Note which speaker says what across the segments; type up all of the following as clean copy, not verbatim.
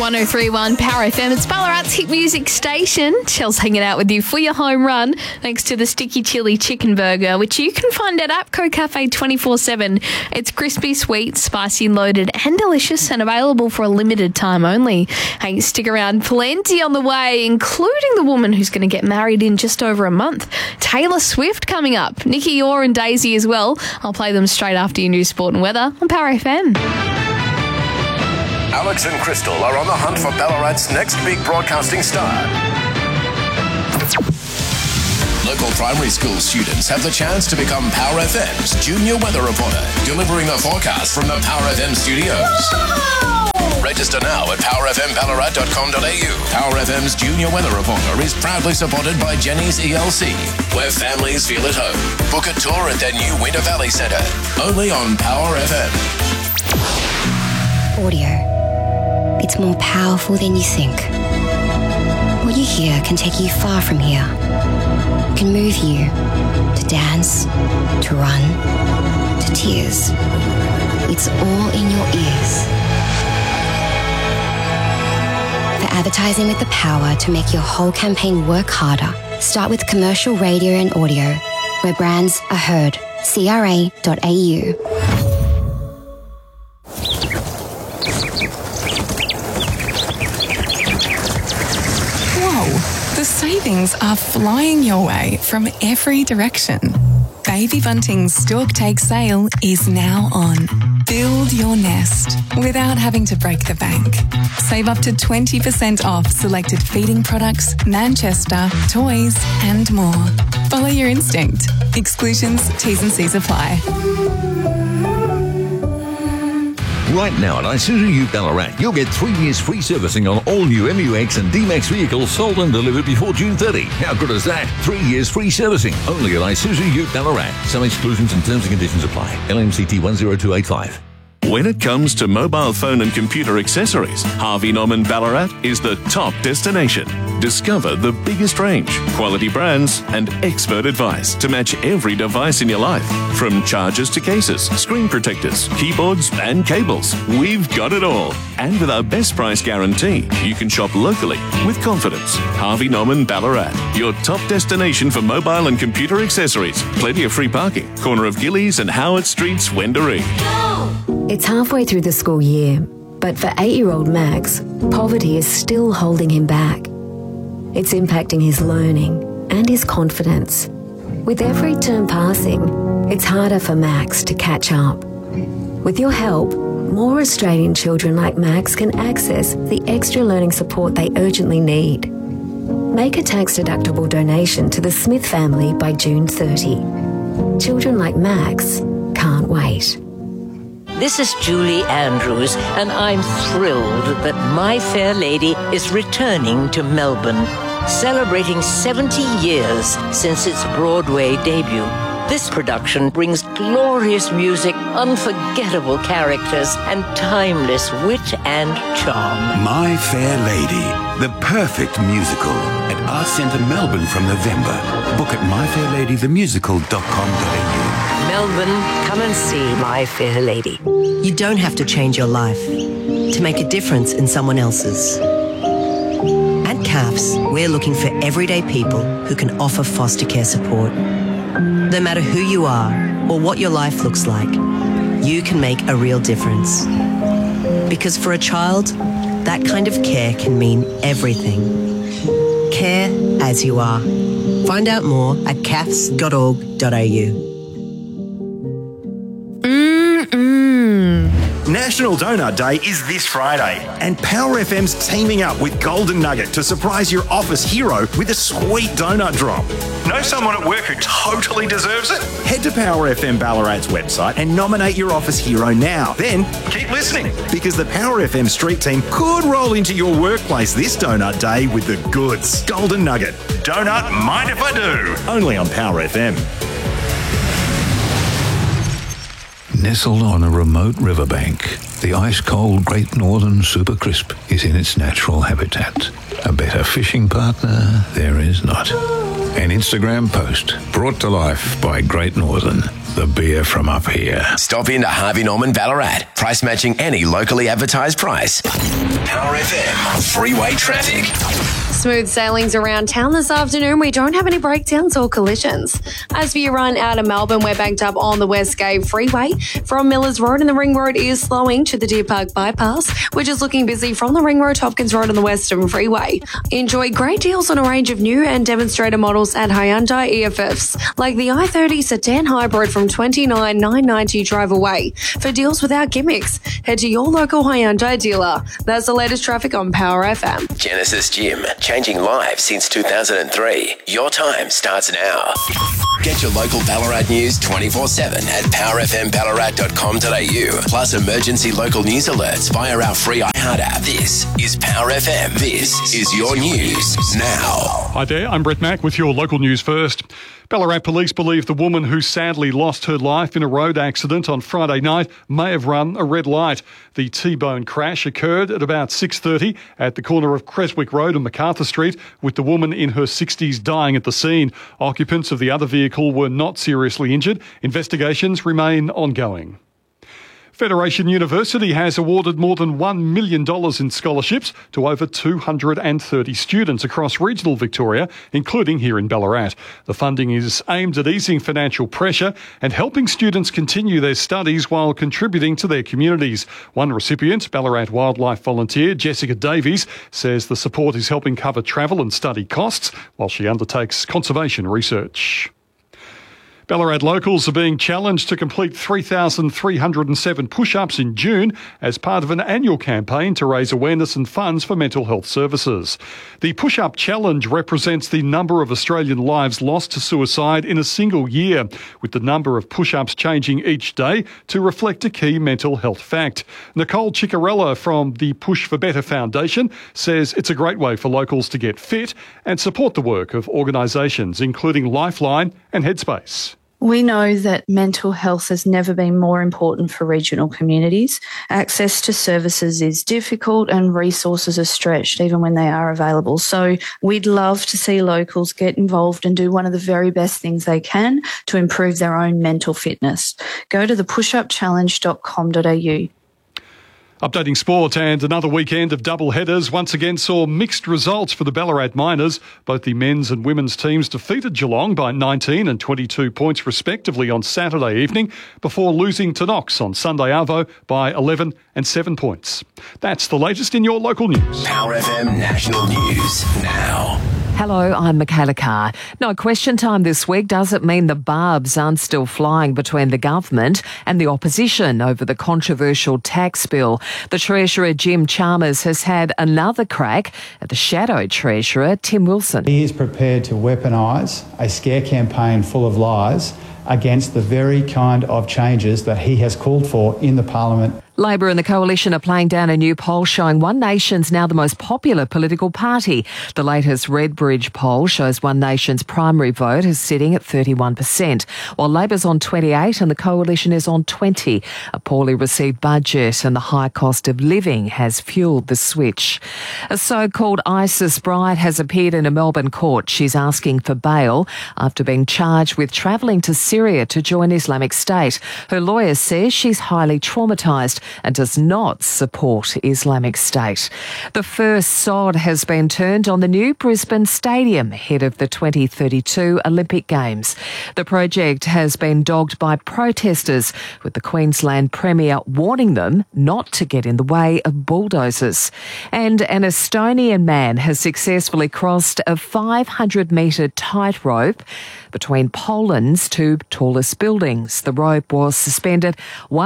Speaker 1: 103.1 Power FM. It's Ballarat's hit music station. Chel's hanging out with you for your home run thanks to the Sticky Chili Chicken Burger, which you can find at APCO Cafe 24/7. It's crispy, sweet, spicy, loaded and delicious and available for a limited time only. Hey, stick around. Plenty on the way, including the woman who's going to get married in just over a month. Taylor Swift coming up. Nikki Orr and Daisy as well. I'll play them straight after your news, sport and weather on Power FM.
Speaker 2: Alex and Crystal are on the hunt for Ballarat's next big broadcasting star. Local primary school students have the chance to become Power FM's junior weather reporter, delivering the forecast from the Power FM studios. Whoa! Register now at powerfmballarat.com.au. Power FM's junior weather reporter is proudly supported by Jenny's ELC, where families feel at home. Book a tour at their new Winter Valley Centre, only on Power FM.
Speaker 3: Audio. It's more powerful than you think. What you hear can take you far from here. It can move you to dance, to run, to tears. It's all in your ears. For advertising with the power to make your whole campaign work harder, start with commercial radio and audio, where brands are heard. CRA.au.
Speaker 4: The savings are flying your way from every direction. Baby Bunting's Stork Take sale is now on. Build your nest without having to break the bank. Save up to 20% off selected feeding products, Manchester, toys and more. Follow your instinct. Exclusions, T's and C's apply.
Speaker 5: Right now at Isuzu Ute Ballarat, you'll get 3 years free servicing on all new MUX and D-Max vehicles sold and delivered before June 30. How good is that? 3 years free servicing, only at Isuzu Ute Ballarat. Some exclusions and terms and conditions apply. LMCT 10285.
Speaker 6: When it comes to mobile phone and computer accessories, Harvey Norman Ballarat is the top destination. Discover the biggest range, quality brands, and expert advice to match every device in your life. From chargers to cases, screen protectors, keyboards, and cables, we've got it all. And with our best price guarantee, you can shop locally with confidence. Harvey Norman Ballarat, your top destination for mobile and computer accessories. Plenty of free parking. Corner of Gillies and Howard Streets, Wendouree.
Speaker 7: It's halfway through the school year, but for 8-year-old Max, poverty is still holding him back. It's impacting his learning and his confidence. With every term passing, it's harder for Max to catch up. With your help, more Australian children like Max can access the extra learning support they urgently need. Make a tax-deductible donation to the Smith family by June 30. Children like Max can't wait.
Speaker 8: This is Julie Andrews, and I'm thrilled that My Fair Lady is returning to Melbourne, celebrating 70 years since its Broadway debut. This production brings glorious music, unforgettable characters, and timeless wit and charm.
Speaker 9: My Fair Lady, the perfect musical at Arts Centre Melbourne from November. Book at myfairladythemusical.com.au.
Speaker 10: Melbourne, come and see My Fair Lady. You don't have to change your life to make a difference in someone else's. At CAFS, we're looking for everyday people who can offer foster care support. No matter who you are or what your life looks like, you can make a real difference. Because for a child, that kind of care can mean everything. Care as you are. Find out more at cafs.org.au.
Speaker 11: National Donut Day is this Friday, and Power FM's teaming up with Golden Nugget to surprise your office hero with a sweet donut drop. Know someone at work who totally deserves it? Head to Power FM Ballarat's website and nominate your office hero now. Then keep listening, because the Power FM street team could roll into your workplace this donut day with the goods. Golden Nugget. Donut, mind if I do? Only on Power FM.
Speaker 12: Nestled on a remote riverbank, the ice-cold Great Northern Super Crisp is in its natural habitat. A better fishing partner there is not. An Instagram post brought to life by Great Northern, the beer from up here.
Speaker 2: Stop into Harvey Norman Ballarat. Price matching any locally advertised price. Power FM freeway traffic.
Speaker 13: Smooth sailings around town this afternoon. We don't have any breakdowns or collisions. As for your run out of Melbourne, we're banked up on the West Gate Freeway. From Millers Road, and the Ring Road is slowing to the Deer Park Bypass, which is looking busy from the Ring Road, Hopkins Road and the Western Freeway. Enjoy great deals on a range of new and demonstrator models at Hyundai EFFs, like the i30 Sedan Hybrid from $29,990 drive away. For deals without gimmicks, head to your local Hyundai dealer. That's the latest traffic on Power FM.
Speaker 2: Genesis Gym, changing lives since 2003. Your time starts now. Get your local Ballarat news 24/7 at powerfmballarat.com.au. Plus emergency local news alerts via our free iHeart app. This is Power FM. This is your news now.
Speaker 14: Hi there, I'm Brett Mack with your local news first. Ballarat police believe the woman who sadly lost her life in a road accident on Friday night may have run a red light. The T-bone crash occurred at about 6:30 at the corner of Creswick Road and MacArthur Street, with the woman in her 60s dying at the scene. Occupants of the other vehicle were not seriously injured. Investigations remain ongoing. Federation University has awarded more than $1 million in scholarships to over 230 students across regional Victoria, including here in Ballarat. The funding is aimed at easing financial pressure and helping students continue their studies while contributing to their communities. One recipient, Ballarat wildlife volunteer Jessica Davies, says the support is helping cover travel and study costs while she undertakes conservation research. Ballarat locals are being challenged to complete 3,307 push-ups in June as part of an annual campaign to raise awareness and funds for mental health services. The push-up challenge represents the number of Australian lives lost to suicide in a single year, with the number of push-ups changing each day to reflect a key mental health fact. Nicole Ciccarella from the Push for Better Foundation says it's a great way for locals to get fit and support the work of organisations including Lifeline and Headspace.
Speaker 15: We know that mental health has never been more important for regional communities. Access to services is difficult and resources are stretched even when they are available. So we'd love to see locals get involved and do one of the very best things they can to improve their own mental fitness. Go to thepushupchallenge.com.au.
Speaker 14: Updating sport, and another weekend of double headers once again saw mixed results for the Ballarat Miners. Both the men's and women's teams defeated Geelong by 19 and 22 points respectively on Saturday evening before losing to Knox on Sunday Arvo by 11 and 7 points. That's the latest in your local news.
Speaker 2: Power FM National News now.
Speaker 16: Hello, I'm Michaela Carr. No question time this week. Does it mean the barbs aren't still flying between the government and the opposition over the controversial tax bill? The Treasurer, Jim Chalmers, has had another crack at the shadow Treasurer, Tim Wilson.
Speaker 17: He is prepared to weaponise a scare campaign full of lies against the very kind of changes that he has called for in the Parliament.
Speaker 16: Labor and the Coalition are playing down a new poll showing One Nation's now the most popular political party. The latest Redbridge poll shows One Nation's primary vote is sitting at 31%, while Labor's on 28% and the Coalition is on 20%. A poorly received budget and the high cost of living has fuelled the switch. A so-called ISIS bride has appeared in a Melbourne court. She's asking for bail after being charged with travelling to Syria to join Islamic State. Her lawyer says she's highly traumatised and does not support Islamic State. The first sod has been turned on the new Brisbane Stadium ahead of the 2032 Olympic Games. The project has been dogged by protesters, with the Queensland Premier warning them not to get in the way of bulldozers. And an Estonian man has successfully crossed a 500-metre tightrope between Poland's two tallest buildings. The rope was suspended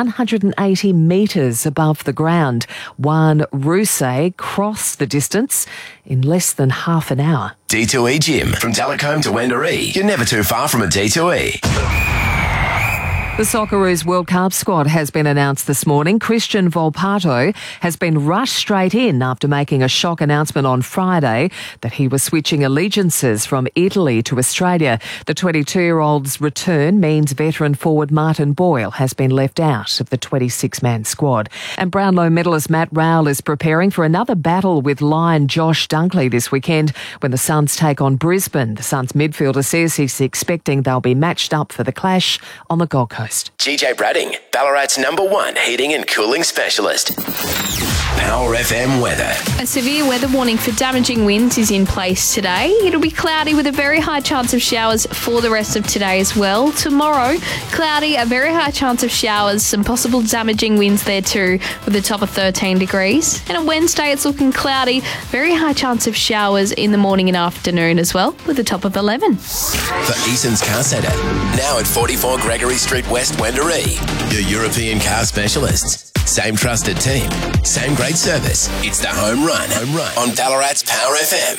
Speaker 16: 180 metres above the ground. Juan Ruse crossed the distance in less than half an hour.
Speaker 2: D2E Gym. From Talcombe to Wendouree, you're never too far from a D2E.
Speaker 16: The Socceroos World Cup squad has been announced this morning. Christian Volpato has been rushed straight in after making a shock announcement on Friday that he was switching allegiances from Italy to Australia. The 22-year-old's return means veteran forward Martin Boyle has been left out of the 26-man squad. And Brownlow medalist Matt Rowell is preparing for another battle with Lion Josh Dunkley this weekend when the Suns take on Brisbane. The Suns midfielder says he's expecting they'll be matched up for the clash on the Gold Coast.
Speaker 2: GJ Bradding, Ballarat's #1 heating and cooling specialist. Power FM weather.
Speaker 1: A severe weather warning for damaging winds is in place today. It'll be cloudy with a very high chance of showers for the rest of today as well. Tomorrow, cloudy, a very high chance of showers, some possible damaging winds there too, with a top of 13 degrees. And on Wednesday, it's looking cloudy, very high chance of showers in the morning and afternoon as well, with a top of 11.
Speaker 2: For Eason's Car Centre, now at 44 Gregory Street, West Wendouree. Your European car specialists. Same trusted team, same great service. It's the home run on Ballarat's Power FM.